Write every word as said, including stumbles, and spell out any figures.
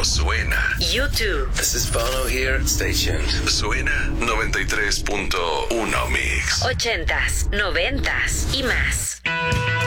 suena. YouTube. This is Bono here. Stay tuned. Suena noventa y tres punto uno Mix. Ochentas, noventas y más.